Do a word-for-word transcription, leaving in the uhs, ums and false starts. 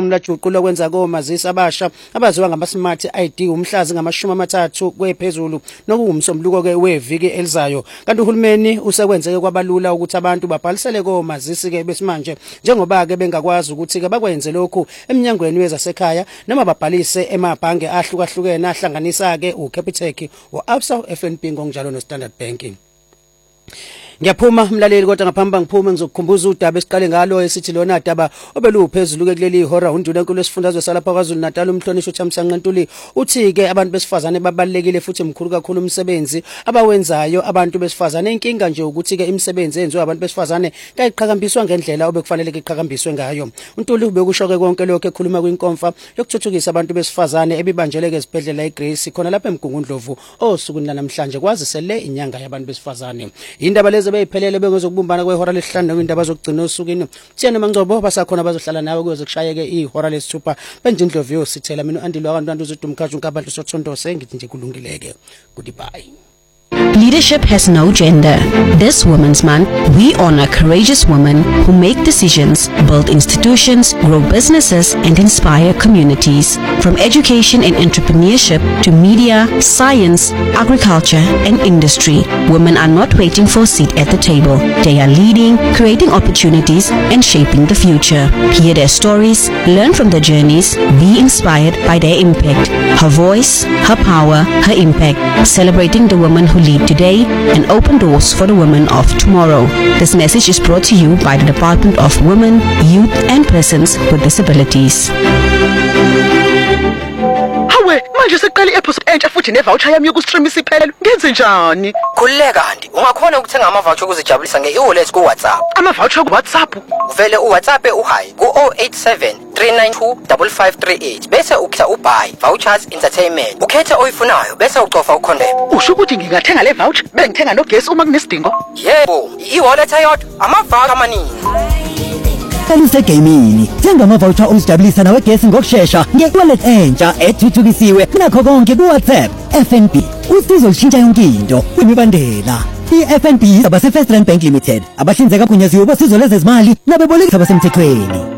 ukunqamula juqu lokwenza komazisi abasha abaziwa ngama-smart I D umhlazi ngamashumi amathathu kwephezulu nokuwumsombuluko ke weviki elizayo. Kanti uhulumeni usekwenzeke kwabalula ukuthi abantu babhalisele komazisi ke besimanje njengoba ke bengakwazi ukuthi ke bakwenze lokhu eminyangweni wezasekhaya noma babhalise emabhange ahlukahlukene ahlanganisa ke uCapitec, uAbsa, F N B ngokunjalo noStandard Bank. Ngiyaphuma mlaleli kodwa ngaphambi ngiphume ngizokukhumbuza udaba esiqale ngalo esithi lona daba obeluphezulu ke kuleli ihora undunankulu wesifundazwe salapha kwaZulu Natal umhlonishwa uThamsanqa Ntuli uthi ke abantu besifazane babalekile futhi mkhulu kakhulu umsebenzi abawenzayo abantu besifazane. Inkinga nje ukuthi ke imisebenzi yenziwa abantu besifazane kayiqhakambiswa ngendlela obekufanele ke iqhakambiswe ngayo. uNtuli ubekusho ke konke lokho ekhuluma kwinkonfa yokuthuthukisa abantu besifazane ebibanjeleke esibhedlela iGrace khona lapha eMgungundlovu osukwini namhlanje kwazisele inyanga yabantu besifazane. Indaba lezi beyiphelele bengozokubumbana kwehora lesihlanu indaba zokugcina osukwini. Thina mangcobo basakhona bazohlala nawe kuze kushayeke ihora lesithupha benjindlovu yosithela mina uAndile wakantwantu uzodumkhathi unkabadlu sothondose ngithi nje kulungileke. Goodbye. Leadership has no gender. This Women's Month, we honor courageous women who make decisions, build institutions, grow businesses, and inspire communities. From education and entrepreneurship to media, science, agriculture, and industry, women are not waiting for a seat at the table. They are leading, creating opportunities, and shaping the future. Hear their stories, learn from their journeys, be inspired by their impact. Her voice, her power, her impact. Celebrating the women who lead today and open doors for the women of tomorrow. This message is brought to you by the Department of Women, Youth and Persons with Disabilities. Hawe, manje seqala i-episode entsha futhi ne-voucher yami yoku-stream isiphele. Ngenze njani? Khulileka kanti ungakhona ukuthenga ama-voucher ukuzijabulisa nge-e-wallet ku-WhatsApp. Ama-voucher ku-WhatsApp? Uvele u-WhatsApp uhayi ku-zero eight seven three nine two five five three eight bese ukhetha ubuy vouchers entertainment. Ukhethe oyifunayo bese ucofa ukhondema. Usho ukuthi ngingathenga le voucher bengithenga nogesi uma kunesidingo? Yebo, i-e-wallet ayodwa ama-voucher amaningi. Kalise gaming. Thenga ama-voucher okuzijabulisa nawe gesi ngokusheshsha nge-wallet entsha ethuthukisiwe nakho konke ku-WhatsApp. F N B usizo lushintsha yonke into kwimibandela. I-F N B abase First Rand Bank Limited abahlinzeka kunyaziwe bosizo lezezimali nabebolekisi abasemthethweni.